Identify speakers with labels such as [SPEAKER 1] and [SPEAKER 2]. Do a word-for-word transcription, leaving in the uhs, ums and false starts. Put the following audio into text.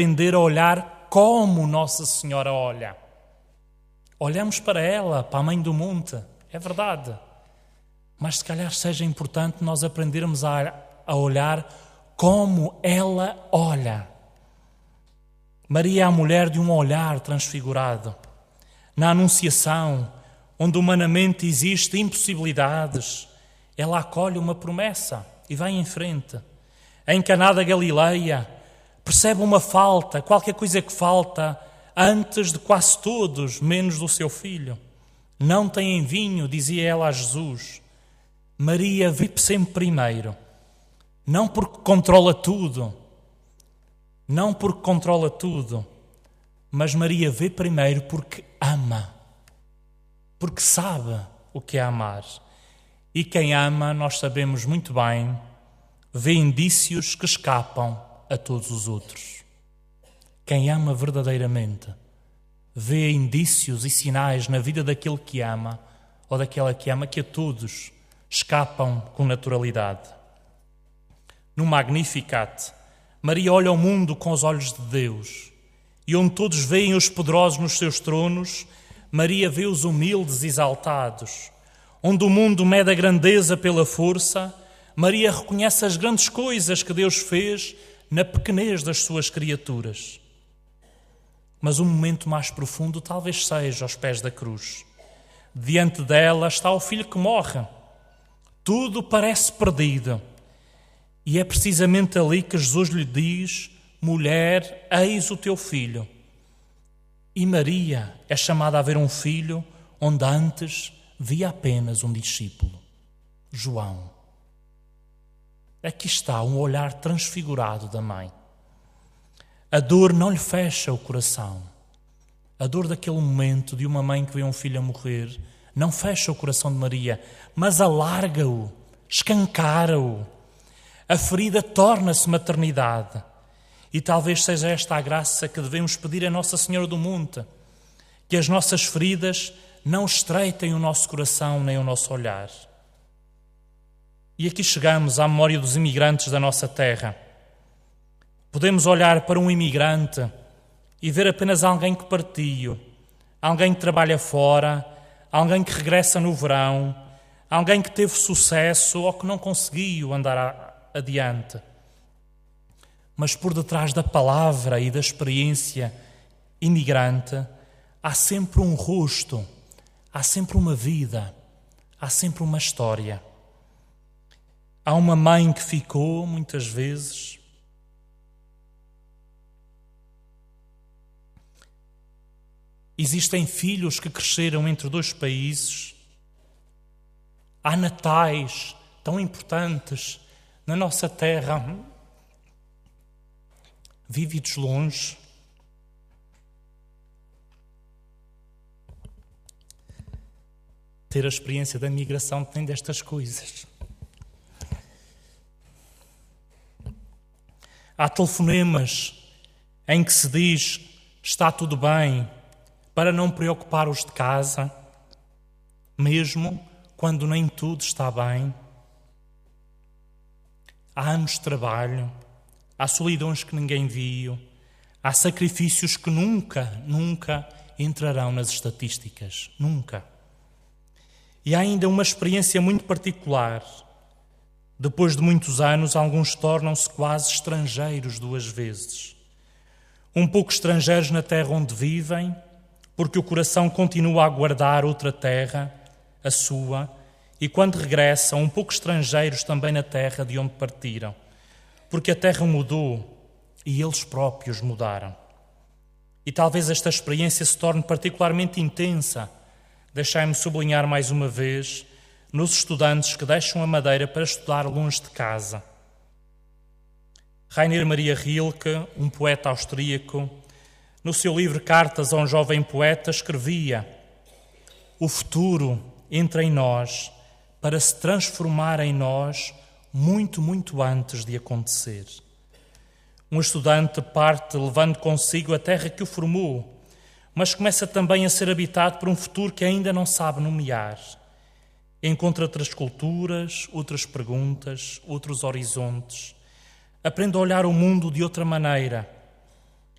[SPEAKER 1] aprender a olhar como Nossa Senhora olha. Olhamos para ela, para a Mãe do Monte, é verdade. Mas se calhar seja importante nós aprendermos a, a olhar como ela olha. Maria é a mulher de um olhar transfigurado. Na Anunciação, onde humanamente existem impossibilidades, ela acolhe uma promessa e vai em frente. Em Caná da Galileia, percebe uma falta, qualquer coisa que falta, antes de quase todos, menos do seu filho. Não têm vinho, dizia ela a Jesus. Maria vê sempre primeiro, não porque controla tudo, não porque controla tudo, mas Maria vê primeiro porque ama, porque sabe o que é amar. E quem ama, nós sabemos muito bem, vê indícios que escapam a todos os outros. Quem ama verdadeiramente vê indícios e sinais na vida daquele que ama ou daquela que ama que a todos escapam com naturalidade. No Magnificat, Maria olha ao mundo com os olhos de Deus, e onde todos veem os poderosos nos seus tronos, Maria vê os humildes exaltados. Onde o mundo mede a grandeza pela força, Maria reconhece as grandes coisas que Deus fez na pequenez das suas criaturas. Mas o momento mais profundo talvez seja aos pés da cruz. Diante dela está o filho que morre. Tudo parece perdido. E é precisamente ali que Jesus lhe diz: mulher, eis o teu filho. E Maria é chamada a ver um filho onde antes via apenas um discípulo, João. Aqui está um olhar transfigurado da mãe. A dor não lhe fecha o coração. A dor daquele momento de uma mãe que vê um filho a morrer não fecha o coração de Maria, mas alarga-o, escancara-o. A ferida torna-se maternidade. E talvez seja esta a graça que devemos pedir a Nossa Senhora do Monte, que as nossas feridas não estreitem o nosso coração nem o nosso olhar. E aqui chegamos à memória dos imigrantes da nossa terra. Podemos olhar para um imigrante e ver apenas alguém que partiu, alguém que trabalha fora, alguém que regressa no verão, alguém que teve sucesso ou que não conseguiu andar adiante. Mas por detrás da palavra e da experiência imigrante, há sempre um rosto, há sempre uma vida, há sempre uma história. Há uma mãe que ficou, muitas vezes, existem filhos que cresceram entre dois países. Há natais tão importantes na nossa terra, vividos longe. Ter a experiência da migração tem destas coisas. Há telefonemas em que se diz está tudo bem, para não preocupar os de casa, mesmo quando nem tudo está bem. Há anos de trabalho, há solidões que ninguém viu, há sacrifícios que nunca, nunca entrarão nas estatísticas, nunca. E há ainda uma experiência muito particular. Depois de muitos anos, alguns tornam-se quase estrangeiros duas vezes. Um pouco estrangeiros na terra onde vivem, porque o coração continua a guardar outra terra, a sua, e quando regressam, um pouco estrangeiros também na terra de onde partiram, porque a terra mudou e eles próprios mudaram. E talvez esta experiência se torne particularmente intensa, deixai-me sublinhar mais uma vez, nos estudantes que deixam a Madeira para estudar longe de casa. Rainer Maria Rilke, um poeta austríaco, no seu livro Cartas a um Jovem Poeta, escrevia: o futuro entra em nós para se transformar em nós muito, muito antes de acontecer. Um estudante parte levando consigo a terra que o formou, mas começa também a ser habitado por um futuro que ainda não sabe nomear. Encontra outras culturas, outras perguntas, outros horizontes. Aprende a olhar o mundo de outra maneira,